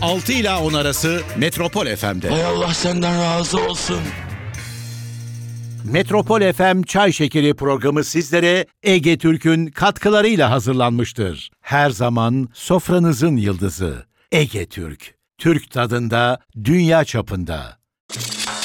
6 ila 10 arası Metropol FM'de. Hay Allah senden razı olsun. Metropol FM Çay Şekeri programı sizlere Ege Türk'ün katkılarıyla hazırlanmıştır. Her zaman sofranızın yıldızı Ege Türk. Türk tadında, dünya çapında.